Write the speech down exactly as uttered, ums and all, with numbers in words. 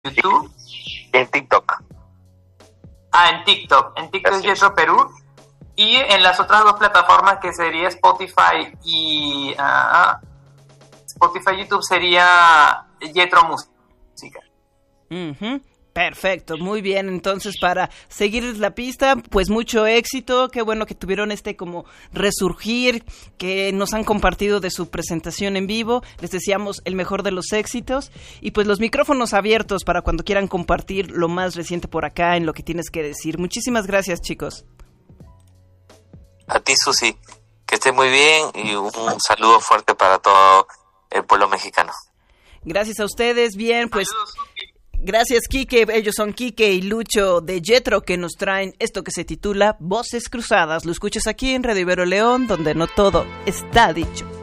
YouTube. En TikTok. Ah, en TikTok. En TikTok es Jetro Perú. Y en las otras dos plataformas, que sería Spotify y uh, Spotify y YouTube, sería Jetro Música. Uh-huh. Perfecto, muy bien. Entonces, para seguirles la pista, pues mucho éxito. Qué bueno que tuvieron este como resurgir, que nos han compartido de su presentación en vivo. Les deseamos el mejor de los éxitos y pues los micrófonos abiertos para cuando quieran compartir lo más reciente por acá en lo que tienes que decir. Muchísimas gracias, chicos. A ti, Susi, que estés muy bien y un saludo fuerte para todo el pueblo mexicano. Gracias a ustedes. Bien, pues gracias, Quique. Ellos son Quique y Lucho de Jetro, que nos traen esto que se titula Voces Cruzadas. Lo escuchas aquí en Radio Ibero León, donde no todo está dicho.